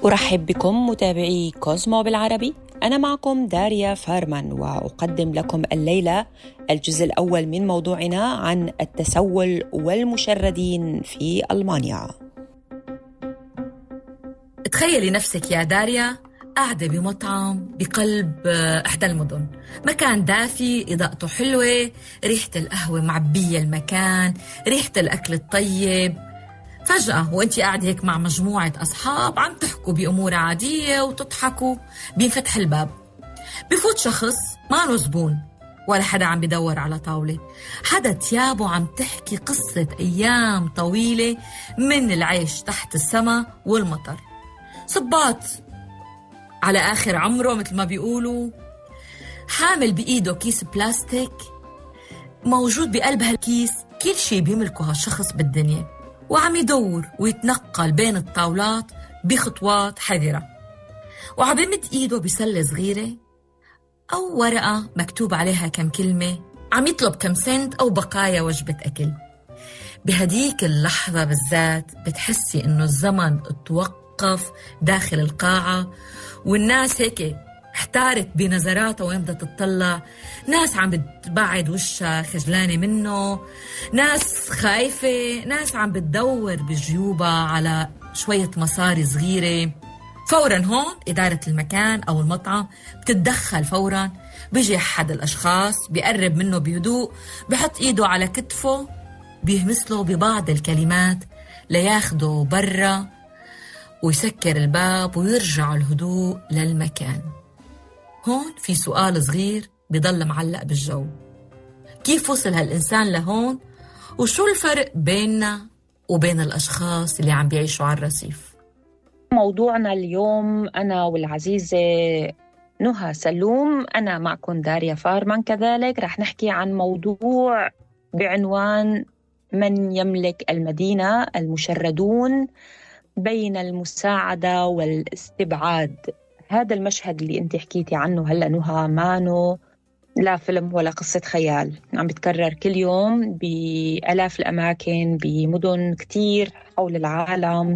أرحب بكم متابعي كوزمو بالعربي. أنا معكم داريا فارمان، وأقدم لكم الليلة الجزء الأول من موضوعنا عن التسول والمشردين في ألمانيا. تخيلي نفسك يا داريا قاعدة بمطعم بقلب إحدى المدن، مكان دافي، إضاءته حلوة، ريحة القهوة معبية المكان، ريحة الأكل الطيب. فجأة وانتي قاعدة هيك مع مجموعة أصحاب عم تحكوا بأمور عادية وتضحكوا، بينفتح الباب، بفوت شخص ما له زبون ولا حدا عم بدور على طاولة، حدا تيابه عم تحكي قصة أيام طويلة من العيش تحت السما والمطر، صباط على آخر عمره مثل ما بيقولوا، حامل بإيده كيس بلاستيك، موجود بقلب هالكيس كل شي بيملكه هالشخص بالدنيا، وعم يدور ويتنقل بين الطاولات بخطوات حذرة، وعم يمد إيده بسلة صغيرة أو ورقة مكتوب عليها كم كلمة، عم يطلب كم سنت أو بقايا وجبة أكل. بهديك اللحظة بالذات بتحسي إنه الزمن اتوقف داخل القاعة، والناس هيك احتارت بنظراتها وين بدها تطلع، ناس عم بتبعد وشها خجلانة منه، ناس خايفة، ناس عم بتدور بجيوبها على شوية مصاري صغيرة. فوراً هون إدارة المكان أو المطعم بتتدخل فوراً، بيجي أحد الأشخاص بيقرب منه بهدوء، بحط إيده على كتفه، بيهمسله ببعض الكلمات لياخده برا ويسكر الباب ويرجع الهدوء للمكان. هون في سؤال صغير بيضل معلق بالجو: كيف وصل هالإنسان لهون؟ وشو الفرق بيننا وبين الأشخاص اللي عم بيعيشوا على الرصيف؟ موضوعنا اليوم أنا والعزيزة نهى سلوم، أنا معكم داريا فارمان كذلك. رح نحكي عن موضوع بعنوان من يملك المدينة، المشردون بين المساعدة والاستبعاد. هذا المشهد اللي انت حكيتي عنه هلأ نهى مانو لا فيلم ولا قصة خيال، عم بتكرر كل يوم بآلاف الأماكن بمدن كتير حول العالم،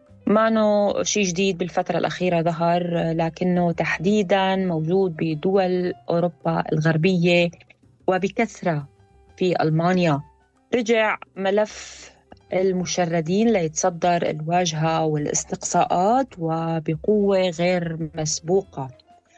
مانو شيء جديد بالفترة الأخيرة ظهر، لكنه تحديداً موجود بدول أوروبا الغربية وبكثرة في ألمانيا. رجع ملف المشردين ليتصدر الواجهة والاستقصاءات وبقوة غير مسبوقة.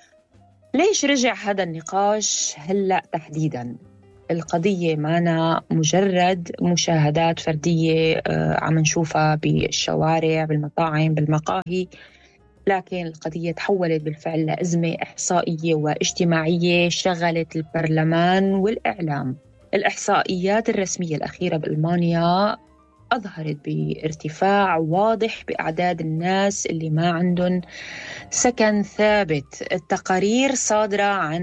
ليش رجع هذا النقاش هلأ تحديداً؟ القضية مانا مجرد مشاهدات فردية عم نشوفها بالشوارع، بالمطاعم، بالمقاهي، لكن القضية تحولت بالفعل لأزمة إحصائية واجتماعية شغلت البرلمان والإعلام. الإحصائيات الرسمية الأخيرة بألمانيا أظهرت بارتفاع واضح بأعداد الناس اللي ما عندهم سكن ثابت. التقارير صادرة عن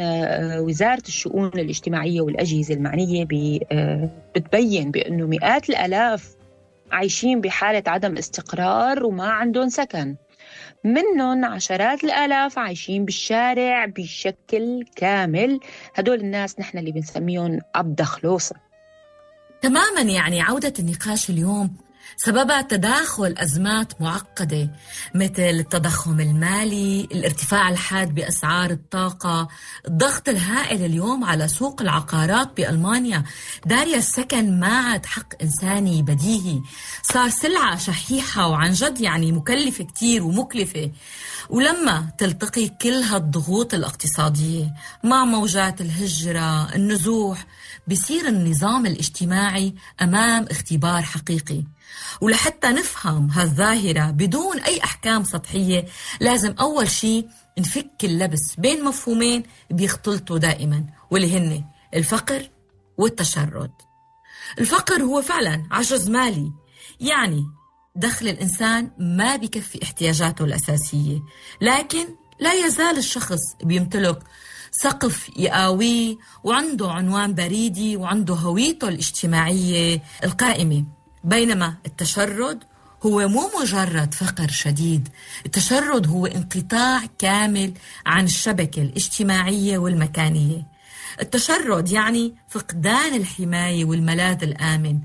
وزارة الشؤون الاجتماعية والأجهزة المعنية بتبين بأنه مئات الآلاف عايشين بحالة عدم استقرار وما عندهم سكن، منهم عشرات الآلاف عايشين بالشارع بشكل كامل. هدول الناس نحن اللي بنسميهم عبد خلوصة. تماماً، يعني عودة النقاش اليوم سببها تداخل أزمات معقدة مثل التضخم المالي، الارتفاع الحاد بأسعار الطاقة، الضغط الهائل اليوم على سوق العقارات بألمانيا. داريا السكن ما عاد حق إنساني بديهي، صار سلعة شحيحة وعن جد يعني مكلفة كتير ومكلفة. ولما تلتقي كل هالضغوط الاقتصادية مع موجات الهجرة، النزوح، بصير النظام الاجتماعي أمام اختبار حقيقي. ولحتى نفهم هالظاهرة بدون أي أحكام سطحية لازم أول شيء نفك اللبس بين مفهومين بيختلطوا دائما، واللي هن الفقر والتشرد. الفقر هو فعلا عجز مالي، يعني دخل الإنسان ما بيكفي احتياجاته الأساسية، لكن لا يزال الشخص بيمتلك سقف يقاويه وعنده عنوان بريدي وعنده هويته الاجتماعية القائمة. بينما التشرد هو مو مجرد فقر شديد، التشرد هو انقطاع كامل عن الشبكة الاجتماعية والمكانية. التشرد يعني فقدان الحماية والملاذ الآمن،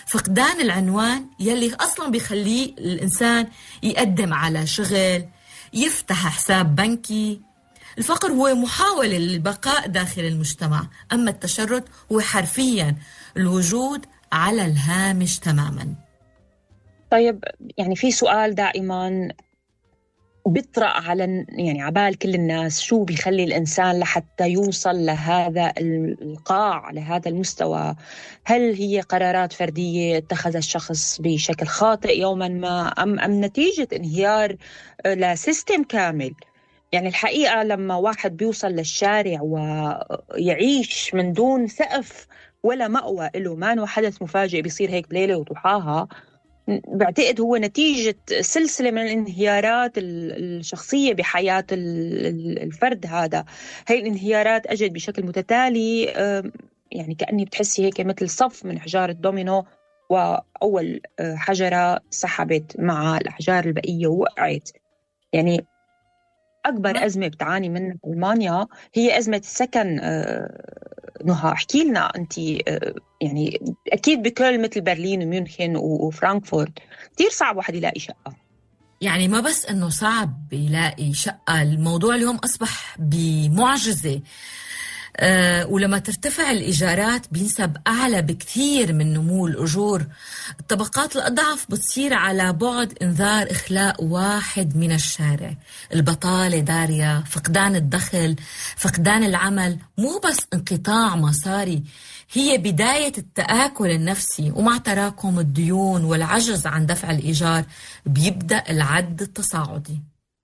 فقدان العنوان يلي أصلا بيخليه الإنسان يقدم على شغل، يفتح حساب بنكي. الفقر هو محاولة للبقاء داخل المجتمع، أما التشرد هو حرفيا الوجود على الهامش تماما. طيب يعني في سؤال دائما بيطرأ على يعني عبال كل الناس، شو بيخلي الإنسان لحتى يوصل لهذا القاع، لهذا المستوى؟ هل هي قرارات فردية اتخذها الشخص بشكل خاطئ يوما ما، أم نتيجة انهيار لسيستم كامل؟ يعني الحقيقة لما واحد بيوصل للشارع ويعيش من دون سقف ولا مأوى له، ما أنه حدث مفاجئ بيصير هيك بليلة وضحاها، بعتقد هو نتيجة سلسلة من الانهيارات الشخصية بحياة الفرد هذا. هاي الانهيارات أجد بشكل متتالي، يعني كأني بتحسي هيك مثل صف من أحجار الدومينو، وأول حجرة سحبت مع الأحجار البقية ووقعت. يعني أكبر أزمة بتعاني منها ألمانيا هي أزمة السكن. نهى احكي لنا أنت، يعني أكيد بكل مثل برلين وميونخن وفرانكفورت كتير صعب واحد يلاقي شقة. يعني ما بس أنه صعب يلاقي شقة، الموضوع اليوم أصبح بمعجزة. ولما ترتفع الإيجارات بينسب أعلى بكثير من نمو الأجور. الطبقات الأضعف بتصير على بعد إنذار إخلاء واحد من الشارع. البطالة داريا، فقدان الدخل، فقدان العمل، مو بس انقطاع مصاري، هي بداية التآكل النفسي. ومع تراكم الديون والعجز عن دفع الإيجار بيبدأ العد التصاعدي.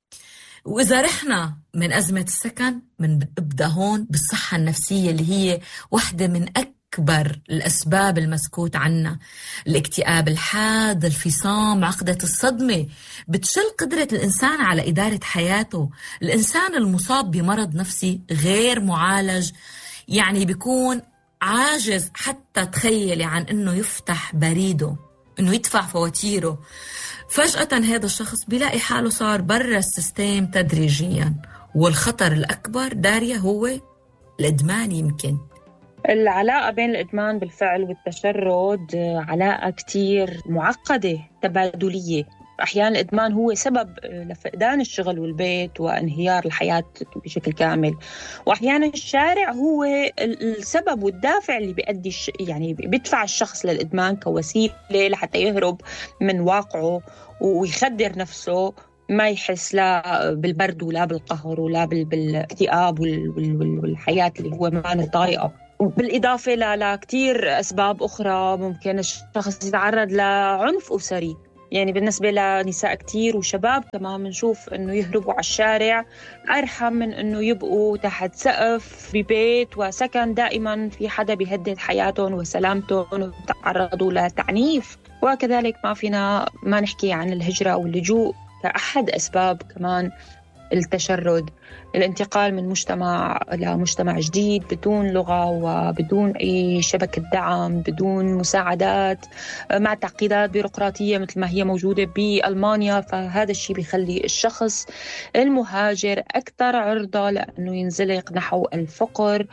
وإذا رحنا من أزمة السكن بنبدأ هون بالصحة النفسية اللي هي واحدة من أكبر الأسباب المسكوت عنها. الاكتئاب الحاد، الفصام، عقدة الصدمة بتشل قدرة الإنسان على إدارة حياته. الإنسان المصاب بمرض نفسي غير معالج يعني بيكون عاجز حتى تخيلي عن إنه يفتح بريده، إنه يدفع فواتيره. فجأة هذا الشخص بيلاقي حاله صار برا السيستم تدريجيا. والخطر الأكبر داريا هو الإدمان. يمكن العلاقة بين الإدمان بالفعل والتشرد علاقة كتير معقدة تبادلية. أحيانا الإدمان هو سبب لفقدان الشغل والبيت وانهيار الحياة بشكل كامل، وأحيانا الشارع هو السبب والدافع اللي بيؤدي يعني بيدفع الشخص للإدمان كوسيلة لحتى يهرب من واقعه ويخدر نفسه، ما يحس لا بالبرد ولا بالقهر ولا بالاكتئاب والحياة اللي هو ما طايقة. بالإضافة لكتير أسباب أخرى، ممكن الشخص يتعرض لعنف أسري. يعني بالنسبة لنساء كتير وشباب كمان بنشوف إنه يهربوا على الشارع أرحم من إنه يبقوا تحت سقف ببيت وسكن دائما في حدا بيهدد حياتهم وسلامتهم وتعرضوا لتعنيف. وكذلك ما فينا ما نحكي عن الهجرة واللجوء كأحد أسباب كمان التشرد. الانتقال من مجتمع لمجتمع جديد بدون لغة وبدون أي شبكة دعم، بدون مساعدات، مع تعقيدات بيروقراطية مثل ما هي موجودة بألمانيا، فهذا الشيء بيخلي الشخص المهاجر أكثر عرضة لأنه ينزلق نحو الفقر،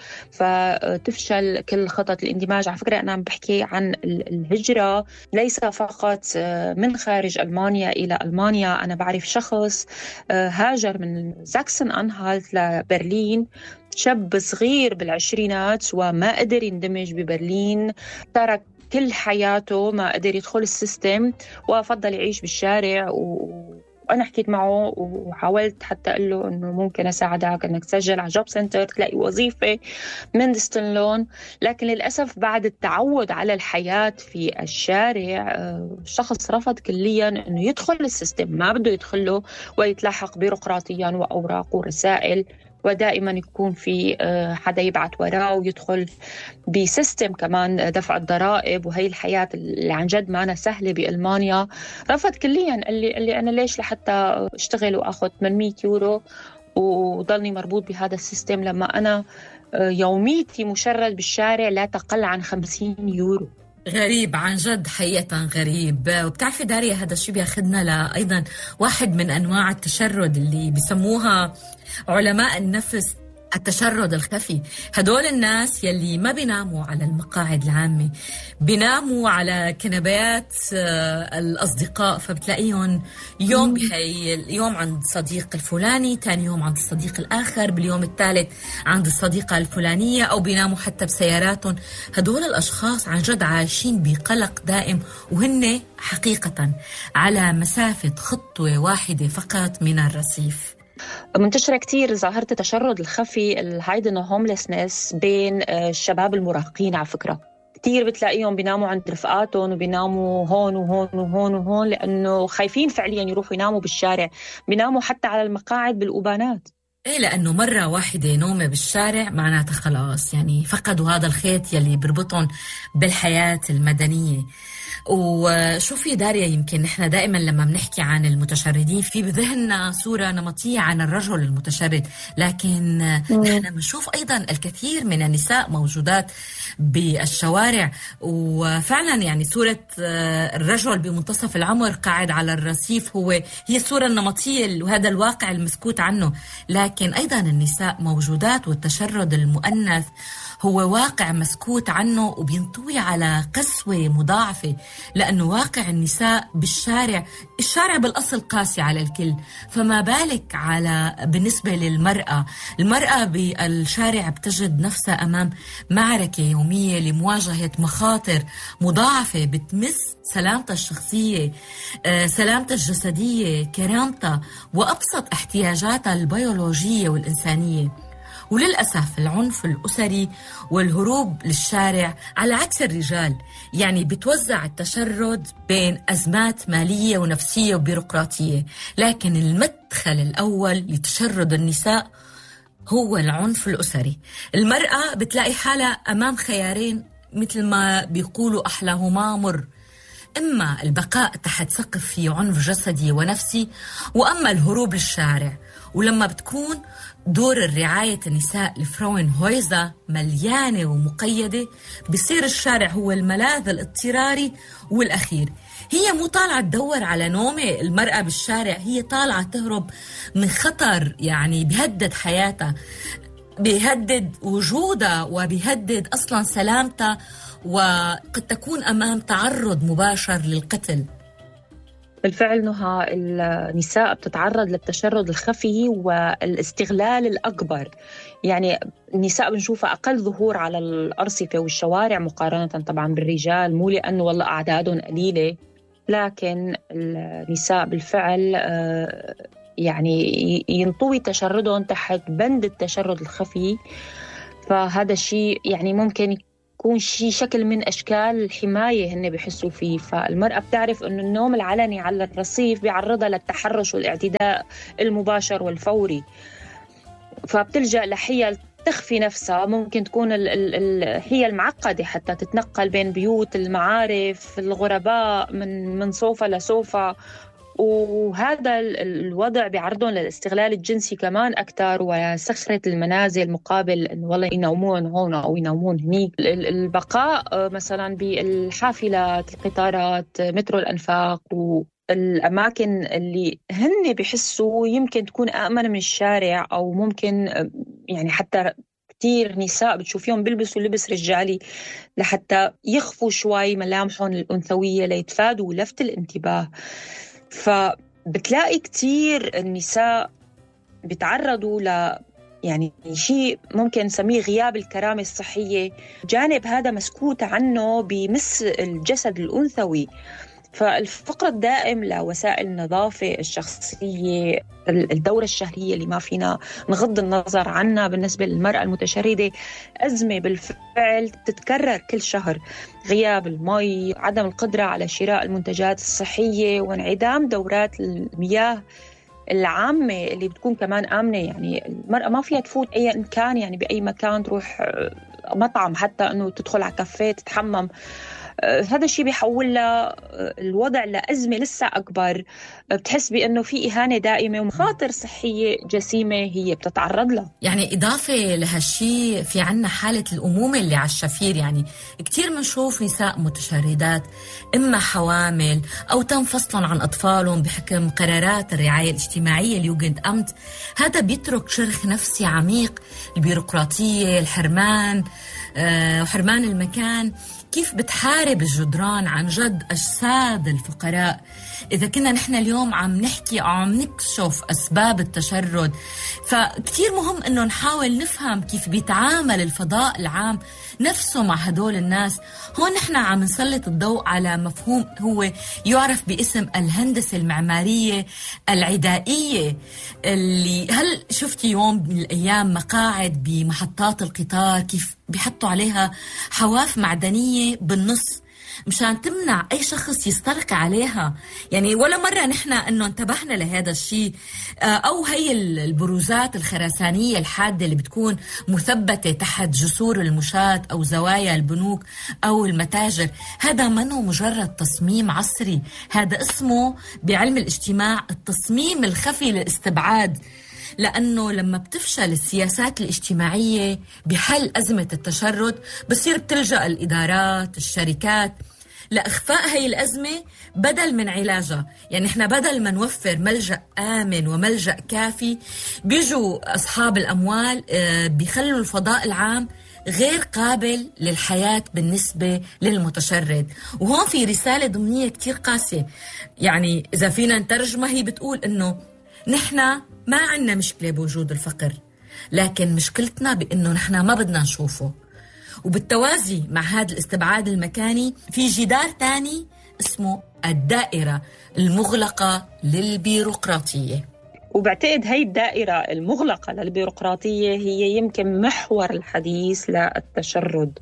فتفشل كل خطط الاندماج. على فكرة أنا عم بحكي عن الهجرة ليس فقط من خارج ألمانيا إلى ألمانيا. أنا بعرف شخص هاجر من زاكسن أنهالت لبرلين، شاب صغير بالعشرينات وما قدر يندمج ببرلين، ترك كل حياته، ما قدر يدخل السيستم وفضل يعيش بالشارع. وأنا حكيت معه وحاولت حتى أقول له إنه ممكن أساعدك إنك تسجل على جوب سنتر تلاقي وظيفة من ديستن لون، لكن للأسف بعد التعود على الحياة في الشارع الشخص رفض كليا إنه يدخل السيستم، ما بده يدخله ويتلاحق بيروقراطيا وأوراق ورسائل، ودائما يكون في حدا يبعت وراه ويدخل بسيستم كمان دفع الضرائب. وهي الحياة اللي عن جد ما أنا سهلة بألمانيا. رفض كليا، قال لي أنا ليش لحتى اشتغل وأخذ 800 يورو وضلني مربوط بهذا السيستم لما أنا يوميتي مشرد بالشارع لا تقل عن 50 يورو. غريب عن جد، حقيقة غريب. وبتعرفي داريا هذا الشيء بياخدنا أيضا واحد من أنواع التشرد اللي بيسموها علماء النفس التشرد الخفي. هدول الناس يلي ما بيناموا على المقاعد العامة، بيناموا على كنبات الأصدقاء، فبتلاقيهم يوم يوم عند صديق الفلاني، تاني يوم عند الصديق الآخر، باليوم الثالث عند الصديقة الفلانية، أو بيناموا حتى بسياراتهم. هدول الأشخاص عن جد عايشين بقلق دائم، وهن حقيقة على مسافة خطوة واحدة فقط من الرصيف. منتشرة كتير ظاهرة التشرد الخفي، الهايدن هوملسنس، بين الشباب المراهقين. على فكرة كتير بتلاقيهم بيناموا عند رفقاتهم، وبيناموا هون وهون وهون وهون، لأنه خايفين فعليا يروحوا يناموا بالشارع، بيناموا حتى على المقاعد بالأوبانات. إيه، لأنه مرة واحدة نومة بالشارع معناتها خلاص يعني فقدوا هذا الخيط يلي بربطهم بالحياة المدنية. وشوفي داريا، يمكن نحن دائما لما بنحكي عن المتشردين في بذهننا صورة نمطية عن الرجل المتشرد، لكن نحن بنشوف أيضا الكثير من النساء موجودات بالشوارع، وفعلا يعني صورة الرجل بمنتصف العمر قاعد على الرصيف هي الصورة النمطية وهذا الواقع المسكوت عنه. لكن أيضا النساء موجودات، والتشرد المؤنث هو واقع مسكوت عنه وبينطوي على قسوة مضاعفة، لأنه واقع النساء بالشارع، الشارع بالأصل قاسي على الكل، فما بالك بالنسبة للمرأة. المرأة بالشارع بتجد نفسها أمام معركة يومية لمواجهة مخاطر مضاعفة بتمس سلامتها الشخصية، سلامتها الجسدية، كرامتها، وأبسط احتياجاتها البيولوجية والإنسانية. وللأسف العنف الأسري والهروب للشارع على عكس الرجال، يعني بتوزع التشرد بين أزمات مالية ونفسية وبيروقراطية. لكن المدخل الأول لتشرد النساء هو العنف الأسري. المرأة بتلاقي حالها أمام خيارين، مثل ما بيقولوا أحلاهما مر: إما البقاء تحت سقف في عنف جسدي ونفسي، وأما الهروب للشارع. ولما بتكون دور الرعاية النساء لفراون هويزا مليانة ومقيدة، بصير الشارع هو الملاذ الاضطراري والأخير. هي مو طالعة تدور على نومة المرأة بالشارع، هي طالعة تهرب من خطر يعني بيهدد حياتها، بيهدد وجودها، وبيهدد أصلا سلامتها، وقد تكون أمام تعرض مباشر للقتل. بالفعل نهى، النساء بتتعرض للتشرد الخفي والاستغلال الأكبر. يعني النساء بنشوفها أقل ظهور على الأرصفة والشوارع مقارنة طبعا بالرجال، مو لأنه والله أعدادهم قليلة، لكن النساء بالفعل يعني ينطوي تشردهم تحت بند التشرد الخفي. فهذا الشيء يعني ممكن يكون شكل من أشكال الحماية هن بيحسوا فيه. فالمرأة بتعرف أن النوم العلني على الرصيف بيعرضها للتحرش والاعتداء المباشر والفوري، فبتلجأ لحيل تخفي نفسها. ممكن تكون هي المعقدة حتى تتنقل بين بيوت المعارف، الغرباء، من صوفة لصوفة، وهذا الوضع بيعرضهم للاستغلال الجنسي كمان أكتر، وسخرة المنازل مقابل إنه والله ينومون هون أو ينومون هنيك. البقاء مثلا بالحافلات، القطارات، مترو الأنفاق، والأماكن اللي هن بيحسوا يمكن تكون أأمن من الشارع، أو ممكن يعني حتى كتير نساء بتشوفيهم بيلبسوا لبس رجالي لحتى يخفوا شوي ملامحهم الأنثوية ليتفادوا لفت الانتباه. فبتلاقي كتير النساء بيتعرضوا يعني شيء ممكن نسميه غياب الكرامة الصحية. جانب هذا مسكوت عنه بمس الجسد الأنثوي. فالفقر الدائم لوسائل النظافة الشخصية، الدورة الشهرية اللي ما فينا نغض النظر عنها بالنسبة للمرأة المتشردة، أزمة بالفعل تتكرر كل شهر. غياب المي، عدم القدرة على شراء المنتجات الصحية، وانعدام دورات المياه العامة اللي بتكون كمان آمنة. يعني المرأة ما فيها تفوت أي كان، يعني بأي مكان تروح مطعم، حتى أنه تدخل على كافيه تتحمم، هذا الشيء بيحول الوضع لأزمة لسه أكبر. بتحس بأنه في إهانة دائمة ومخاطر صحية جسيمة هي بتتعرض لها. يعني إضافة لهالشي في عنا حالة الأمومة اللي على الشفير. يعني كتير منشوف نساء متشردات إما حوامل أو تم فصلهم عن أطفالهم بحكم قرارات الرعاية الاجتماعية اليوجند أمت. هذا بيترك شرخ نفسي عميق. البيروقراطية، الحرمان وحرمان المكان، كيف بتحارب الجدران عن جد أجساد الفقراء. إذا كنا نحن اليوم عم نحكي أو عم نكشف أسباب التشرد، فكتير مهم إنه نحاول نفهم كيف بيتعامل الفضاء العام نفسه مع هدول الناس. هون نحن عم نسلط الضوء على مفهوم هو يعرف باسم الهندسة المعمارية العدائية، اللي هل شفتي يوم من الأيام مقاعد بمحطات القطار كيف بيحطوا عليها حواف معدنية بالنص مشان تمنع أي شخص يسترق عليها؟ يعني ولا مرة نحن أنه انتبهنا لهذا الشيء. أو هي البروزات الخرسانية الحادة اللي بتكون مثبتة تحت جسور المشاة أو زوايا البنوك أو المتاجر. هذا منه مجرد تصميم عصري، هذا اسمه بعلم الاجتماع التصميم الخفي للاستبعاد. لأنه لما بتفشل السياسات الاجتماعية بحل أزمة التشرد بصير بتلجأ الإدارات الشركات لإخفاء هاي الأزمة بدل من علاجها. يعني إحنا بدل ما نوفر ملجأ آمن وملجأ كافي، بيجوا أصحاب الأموال بيخلوا الفضاء العام غير قابل للحياة بالنسبة للمتشرد. وهون في رسالة ضمنية كتير قاسية، يعني إذا فينا نترجمها هي بتقول إنه نحن ما عنا مشكلة بوجود الفقر، لكن مشكلتنا بأنه نحن ما بدنا نشوفه. وبالتوازي مع هذا الاستبعاد المكاني في جدار تاني اسمه الدائرة المغلقة للبيروقراطية. وبعتقد هاي الدائرة المغلقة للبيروقراطية هي يمكن محور الحديث للتشرد.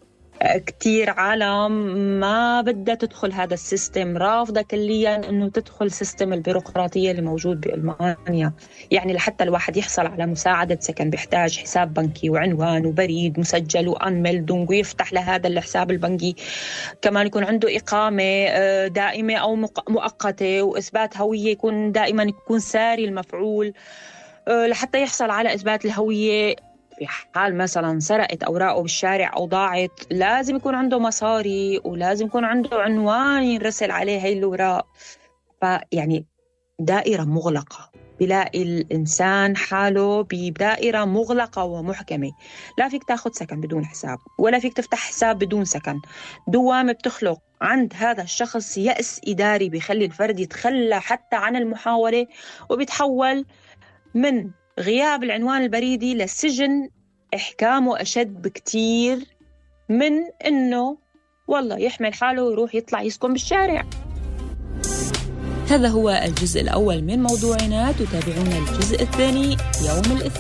كتير عالم ما بدها تدخل هذا السيستم، رافضة كليا انه تدخل سيستم البيروقراطية اللي موجود بألمانيا. يعني لحتى الواحد يحصل على مساعدة سكن بيحتاج حساب بنكي وعنوان وبريد مسجل وأنميلدونج، ويفتح لهذا الحساب البنكي كمان يكون عنده إقامة دائمة أو مؤقتة، وإثبات هوية يكون دائما يكون ساري المفعول لحتى يحصل على إثبات الهوية. في حال مثلا سرقت أوراقه بالشارع أو ضاعت لازم يكون عنده مصاري ولازم يكون عنده عنوان ينرسل عليه هاي الأوراق. فيعني دائرة مغلقة، بلاقي الإنسان حاله بدائرة مغلقة ومحكمة. لا فيك تاخد سكن بدون حساب، ولا فيك تفتح حساب بدون سكن. دوامة بتخلق عند هذا الشخص يأس إداري بيخلي الفرد يتخلى حتى عن المحاولة، وبيتحول من غياب العنوان البريدي للسجن إحكامه أشد بكتير من إنه والله يحمل حاله ويروح يطلع يسكن بالشارع. هذا هو الجزء الأول من موضوعنا، تتابعون الجزء الثاني يوم الاثنين.